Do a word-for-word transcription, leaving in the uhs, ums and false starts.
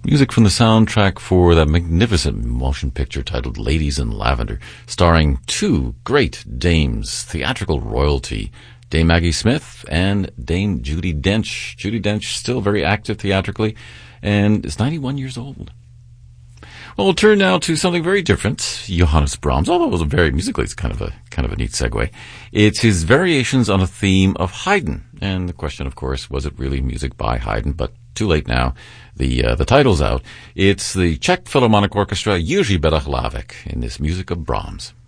Music from the soundtrack for that magnificent motion picture titled Ladies in Lavender, starring two great dames, theatrical royalty, Dame Maggie Smith and Dame Judi Dench. Judi Dench still very active theatrically and is ninety-one years old. Well, we'll turn now to something very different. Johannes Brahms, although it was a very musically, it's kind of a kind of a neat segue. It's his variations on a theme of Haydn, and the question, of course, was it really music by Haydn? But too late now. The uh, the title's out. It's the Czech Philharmonic Orchestra Jiří Bedář Hlávek in this music of Brahms.